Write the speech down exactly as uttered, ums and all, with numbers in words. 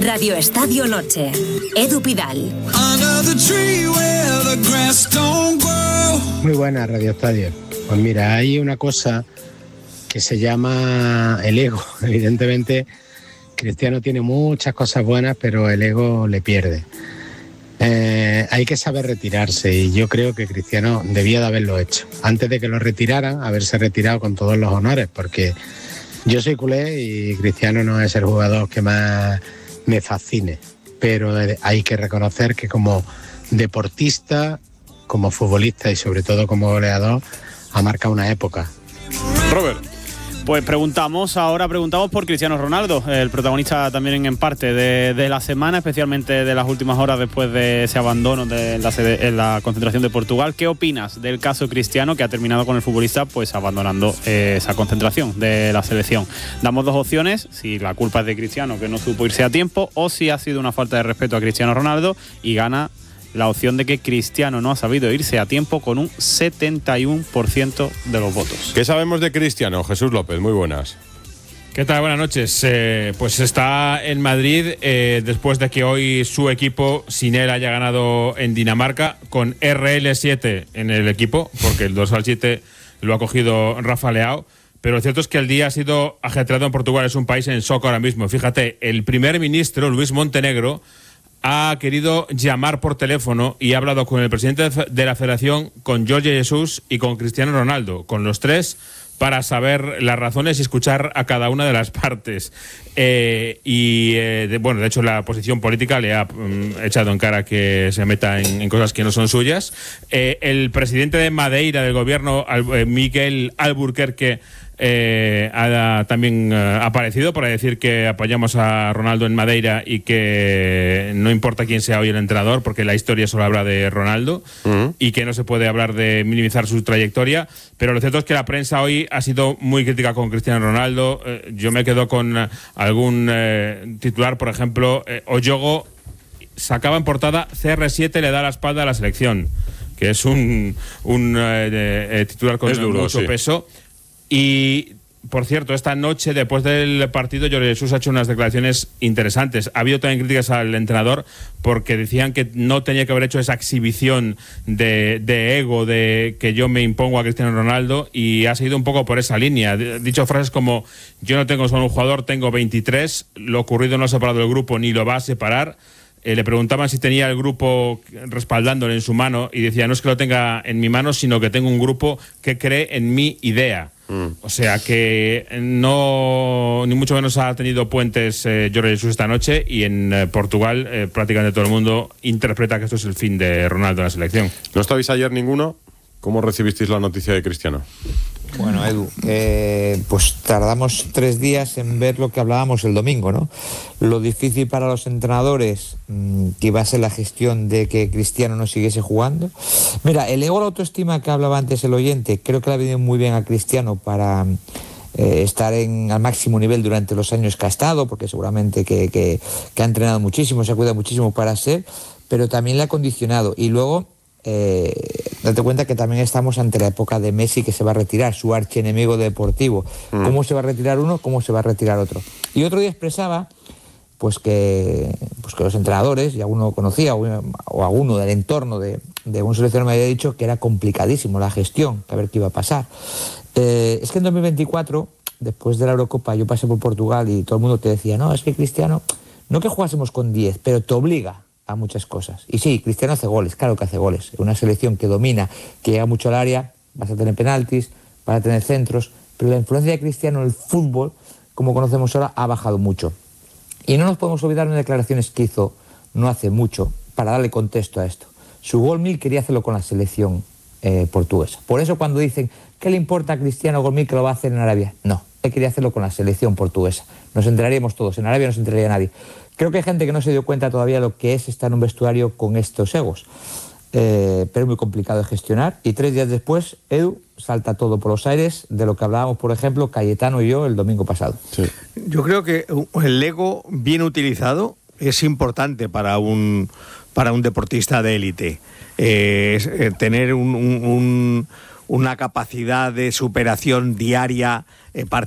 Radio Estadio Noche. Edu Pidal. Muy buena Radio Estadio. Pues mira, hay una cosa que se llama el ego. Evidentemente, Cristiano tiene muchas cosas buenas, pero el ego le pierde. Eh, hay que saber retirarse y yo creo que Cristiano debía de haberlo hecho. Antes de que lo retiraran, haberse retirado con todos los honores, porque yo soy culé y Cristiano no es el jugador que más me fascine, pero hay que reconocer que como deportista, como futbolista y sobre todo como goleador, ha marcado una época. Robert. Pues preguntamos, ahora preguntamos por Cristiano Ronaldo, el protagonista también en parte de, de la semana, especialmente de las últimas horas después de ese abandono de la, sede, en la concentración de Portugal. ¿Qué opinas del caso Cristiano, que ha terminado con el futbolista pues abandonando eh, esa concentración de la selección? Damos dos opciones: si la culpa es de Cristiano, que no supo irse a tiempo, o si ha sido una falta de respeto a Cristiano Ronaldo, y gana la opción de que Cristiano no ha sabido irse a tiempo con un setenta y uno por ciento de los votos. ¿Qué sabemos de Cristiano? Jesús López, muy buenas. ¿Qué tal? Buenas noches. Eh, pues está en Madrid eh, después de que hoy su equipo sin él haya ganado en Dinamarca, con R L siete en el equipo, porque el dorsal siete lo ha cogido Rafa Leao. Pero lo cierto es que el día ha sido ajetreado en Portugal, es un país en shock ahora mismo. Fíjate, el primer ministro, Luis Montenegro, ha querido llamar por teléfono y ha hablado con el presidente de la federación, con Jorge Jesús y con Cristiano Ronaldo, con los tres, para saber las razones y escuchar a cada una de las partes. Eh, y, eh, de, bueno, de hecho la posición política le ha um, echado en cara que se meta en, en cosas que no son suyas. Eh, el presidente de Madeira, del gobierno, eh, Miguel Albuquerque, Eh, ha también eh, aparecido para decir que apoyamos a Ronaldo en Madeira y que no importa quién sea hoy el entrenador, porque la historia solo habla de Ronaldo, uh-huh. y que no se puede hablar de minimizar su trayectoria. Pero lo cierto es que la prensa hoy ha sido muy crítica con Cristiano Ronaldo. Eh, yo me quedo con algún eh, titular, por ejemplo, eh, Oyogo sacaba en portada: C R siete le da la espalda a la selección, que es un, un eh, eh, titular con duro, mucho sí. peso. Y, por cierto, esta noche, después del partido, Jorge Jesús ha hecho unas declaraciones interesantes. Ha habido también críticas al entrenador porque decían que no tenía que haber hecho esa exhibición de, de ego, de que yo me impongo a Cristiano Ronaldo, y ha seguido un poco por esa línea. Ha dicho frases como: yo no tengo solo un jugador, tengo veintitrés, lo ocurrido no ha separado el grupo ni lo va a separar. Eh, le preguntaban si tenía el grupo respaldándole en su mano y decía: no es que lo tenga en mi mano, sino que tengo un grupo que cree en mi idea. Mm. O sea que no, ni mucho menos ha tenido puentes eh, Jorge Jesús esta noche, y en eh, Portugal eh, prácticamente todo el mundo interpreta que esto es el fin de Ronaldo en la selección. ¿No estabais ayer ninguno? ¿Cómo recibisteis la noticia de Cristiano? Bueno, Edu, eh, pues tardamos tres días en ver lo que hablábamos el domingo, ¿no? Lo difícil para los entrenadores, mmm, que iba a ser la gestión de que Cristiano no siguiese jugando. Mira, el ego, la autoestima que hablaba antes el oyente, creo que le ha venido muy bien a Cristiano para eh, estar en, al máximo nivel durante los años que ha estado, porque seguramente que, que, que ha entrenado muchísimo, se ha cuidado muchísimo para ser, pero también le ha condicionado. Y luego, Eh, date cuenta que también estamos ante la época de Messi, que se va a retirar, su archienemigo deportivo. Mm. ¿Cómo se va a retirar uno? ¿Cómo se va a retirar otro? Y otro día expresaba pues que, pues que los entrenadores, y alguno conocía, o, o alguno del entorno de, de un seleccionador me había dicho que era complicadísimo la gestión, que a ver qué iba a pasar. Eh, es que en dos mil veinticuatro, después de la Eurocopa, yo pasé por Portugal y todo el mundo te decía: no, es que Cristiano, no que jugásemos con diez, pero te obliga a muchas cosas. Y sí, Cristiano hace goles, claro que hace goles. Una selección que domina, que llega mucho al área, vas a tener penaltis, vas a tener centros, pero la influencia de Cristiano en el fútbol, como conocemos ahora, ha bajado mucho. Y no nos podemos olvidar de unas declaraciones que hizo no hace mucho, para darle contexto a esto. Su gol mil quería hacerlo con la selección eh, portuguesa. Por eso cuando dicen: ¿qué le importa a Cristiano gol mil que lo va a hacer en Arabia? No, él quería hacerlo con la selección portuguesa. Nos enteraríamos todos, en Arabia no se enteraría nadie. Creo que hay gente que no se dio cuenta todavía lo que es estar en un vestuario con estos egos. Eh, pero es muy complicado de gestionar. Y tres días después, Edu, salta todo por los aires de lo que hablábamos, por ejemplo, Cayetano y yo el domingo pasado. Sí. Yo creo que el ego bien utilizado es importante para un, para un deportista de élite. Eh, es, eh, tener un, un, un, una capacidad de superación diaria, eh,